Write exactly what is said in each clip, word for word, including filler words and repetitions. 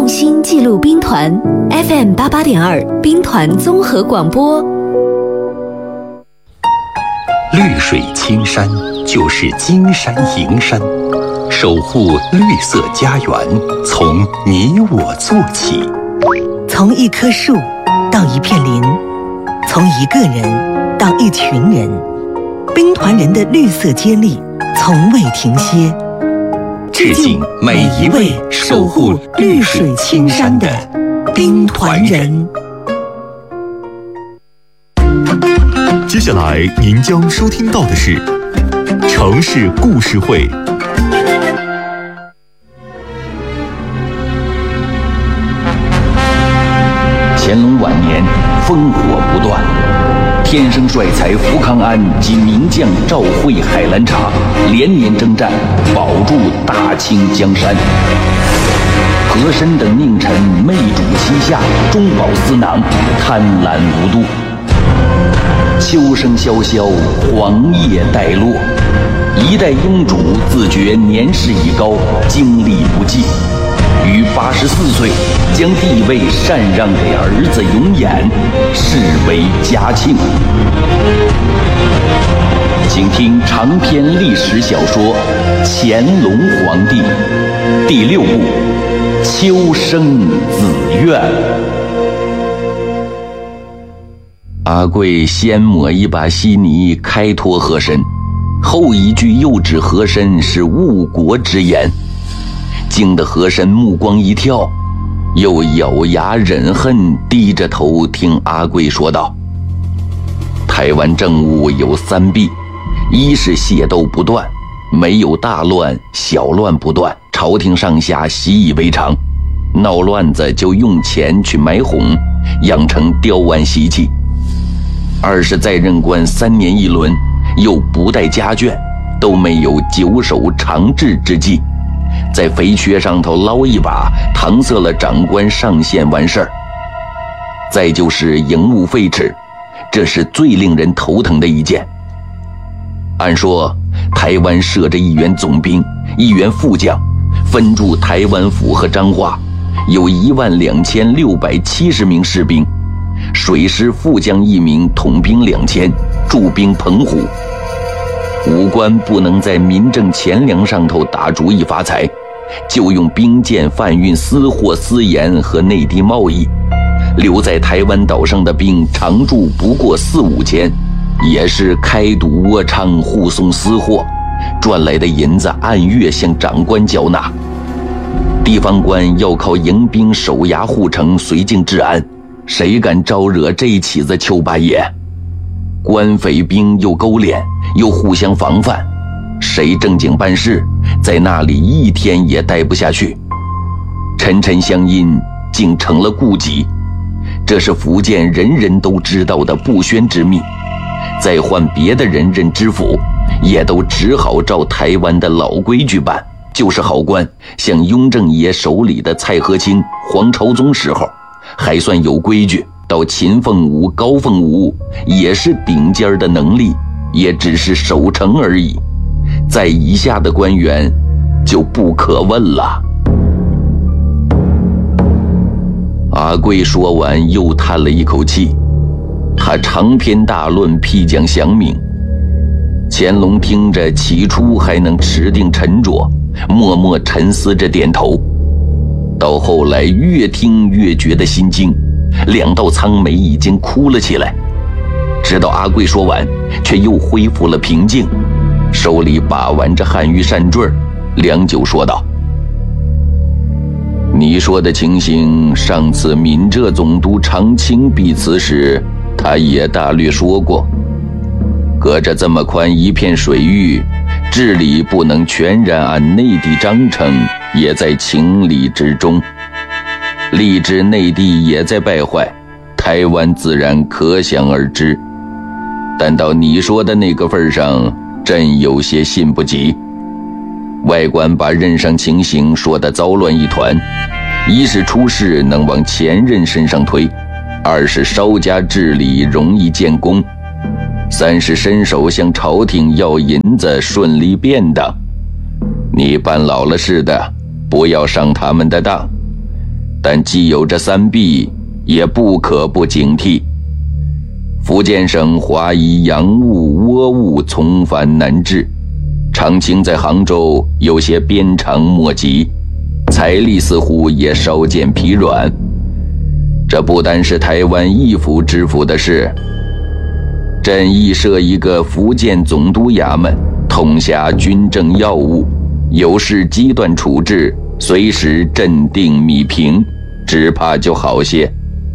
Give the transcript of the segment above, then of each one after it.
用心记录兵团 F M 八八点二兵团综合广播。 绿水青山就是金山银山，守护绿色家园，从你我做起。 从一棵树到一片林，从一个人到一群人，兵团人的绿色接力从未停歇。 致敬每一位守护绿水青山的兵团人。 接下来您将收听到的是城市故事会。 乾隆晚年，烽火不断，天生帅才福康安及名将赵惠海兰察连年征战，保住大清江山。和珅等佞臣媚主西夏，中饱私囊，贪婪无度。秋声萧萧，黄叶带落，一代英主自觉年事已高，精力不济，于八十四岁将帝位禅让给儿子永琰，视为嘉庆。请听长篇历史小说《乾隆皇帝》第六部《秋生子愿》。阿贵先抹一把稀泥开脱和珅，后一句又指和珅是误国之言，惊得和珅目光一跳，又咬牙忍恨，低着头听阿贵说道：台湾政务有三弊，一是械斗不断，没有大乱小乱不断，朝廷上下习以为常，闹乱子就用钱去买哄，养成刁顽习气。二是在任官三年一轮，又不带家眷，都没有久守长治之计，在肥缺上头捞一把，搪塞了长官上线完事儿。再就是营务废弛，这是最令人头疼的一件。按说台湾设着一员总兵，一员副将，分驻台湾府和彰化，有一万两千六百七十名士兵，水师副将一名，统兵两千，驻兵澎湖。武官不能在民政钱粮上头打主意发财，就用兵舰贩运私货私盐和内地贸易。留在台湾岛上的兵常驻不过四五千，也是开赌窝娼，护送私货，赚来的银子按月向长官缴纳。地方官要靠迎兵守衙护城，绥靖治安，谁敢招惹这起子邱八爷？官匪兵又勾连，又互相防范，谁正经办事，在那里一天也待不下去。沉沉相因，竟成了顾忌，这是福建人人都知道的不宣之秘。再换别的人任知府，也都只好照台湾的老规矩办，就是好官，像雍正爷手里的蔡和清、黄朝宗时候还算有规矩，到秦凤舞、高凤舞也是顶尖的能力，也只是守城而已。在以下的官员就不可问了。阿贵说完又叹了一口气，他长篇大论批讲详明。乾隆听着起初还能持定沉着，默默沉思着点头，到后来越听越觉得心惊，两道苍眉已经哭了起来。直到阿贵说完，却又恢复了平静，手里把玩着汉玉扇坠，良久说道：你说的情形，上次闽浙总督常清避辞时，他也大略说过。隔着这么宽一片水域，治理不能全然按内地章程，也在情理之中。立志内地也在败坏，台湾自然可想而知。但到你说的那个份上，朕有些信不及。外官把任上情形说得糟乱一团，一是出事能往前任身上推，二是稍加治理容易建功，三是伸手向朝廷要银子顺利便当。你办老了似的，不要上他们的当。 但既有这三弊，也不可不警惕。福建省华夷洋务倭务从繁难治，常青在杭州有些鞭长莫及，财力似乎也稍见疲软。这不单是台湾义府知府的事，朕亦设一个福建总督衙门，统辖军政要务，有事机断处置，随时镇定米平，只怕就好些。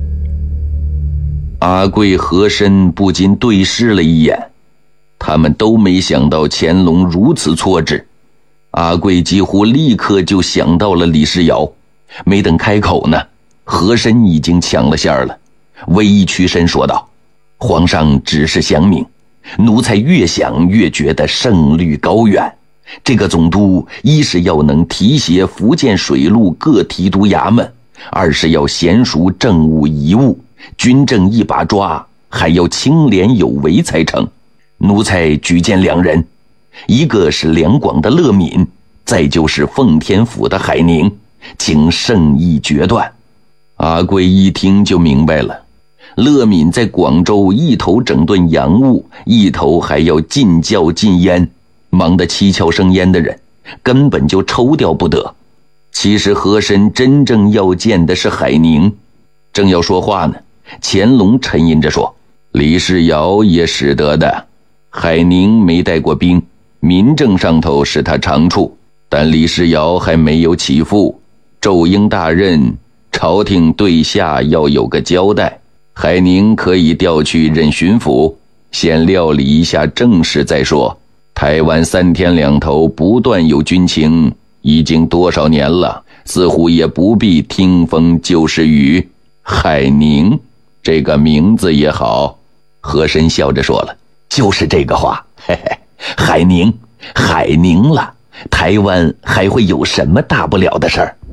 阿贵和珅不禁对视了一眼，他们都没想到乾隆如此挫折。阿贵几乎立刻就想到了李世尧，没等开口呢，和珅已经抢了线了，微一屈身说道：皇上指示详明，奴才越想越觉得胜率高远。这个总督一是要能提携福建水陆各提督衙门，二是要娴熟政务遗务，军政一把抓，还要清廉有为才成。奴才举荐两人，一个是两广的乐敏，再就是奉天府的海宁，请圣意决断。阿贵一听就明白了，乐敏在广州一头整顿洋务，一头还要禁教禁烟，忙得七窍生烟的人根本就抽调不得。其实和珅真正要见的是海宁。正要说话呢，乾隆沉吟着说：李世尧也使得的，海宁没带过兵，民政上头是他长处，但李世尧还没有起复，骤应大任，朝廷对下要有个交代。海宁可以调去任巡抚，先料理一下政事再说。台湾三天两头不断有军情，已经多少年了，似乎也不必听风就是雨。海宁这个名字也好。和珅笑着说了：就是这个话，嘿嘿，海宁海宁了，台湾还会有什么大不了的事儿？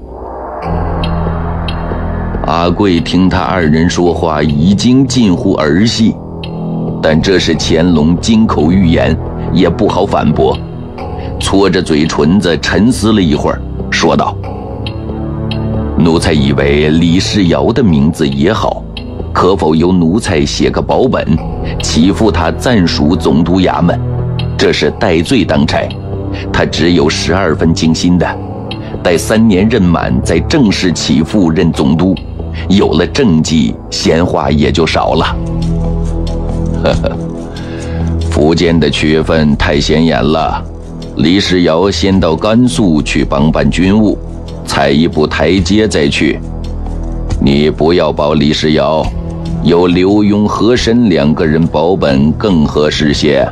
阿贵听他二人说话已经近乎儿戏，但这是乾隆金口玉言，也不好反驳，搓着嘴唇子沉思了一会儿，说道：奴才以为李世尧的名字也好，可否由奴才写个保本，起复他暂署总督衙门？这是戴罪当差，他只有十二分精心的，待三年任满再正式起复任总督，有了政绩，闲话也就少了。呵呵，福建的缺份太显眼了，李世尧先到甘肃去帮办军务，踩一步台阶再去。你不要保李世尧，由刘墉、和珅两个人保本更合适些。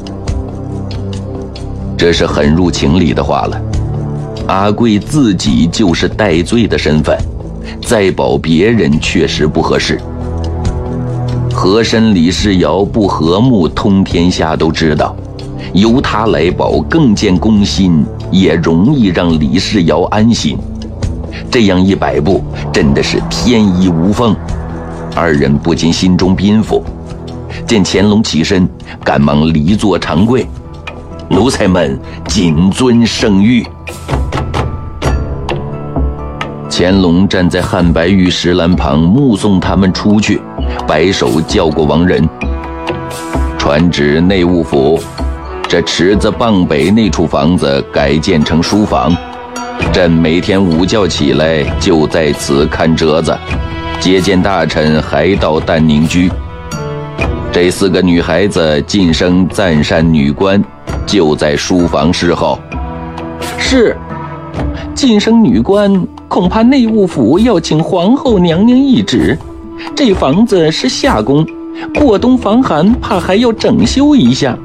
这是很入情理的话了。阿贵自己就是戴罪的身份，再保别人确实不合适。和珅、李世尧不和睦，通天下都知道，由他来保更见公心，也容易让李世尧安心。这样一摆布，真的是天衣无缝。二人不禁心中宾服，见乾隆起身，赶忙离座长跪：奴才们谨遵圣谕。乾隆站在汉白玉石栏旁，目送他们出去，摆手叫过王仁：传旨内务府，这池子傍北那处房子改建成书房，朕每天午觉起来就在此看折子，接见大臣还到淡宁居。这四个女孩子晋升赞善女官，就在书房侍候。是，晋升女官，恐怕内务府要请皇后娘娘懿旨。这房子是夏宫，过冬防寒，怕还要整修一下。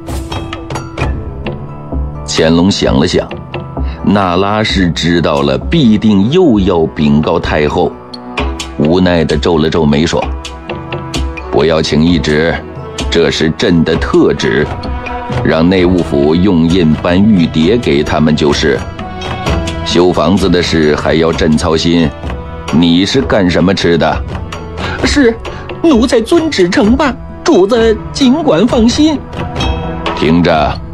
乾隆想了想，那拉氏知道了，必定又要禀告太后，无奈地皱了皱眉说：不要请懿旨，这是朕的特旨，让内务府用印颁玉牒给他们就是。修房子的事还要朕操心，你是干什么吃的？是，奴才遵旨承办，主子尽管放心。听着，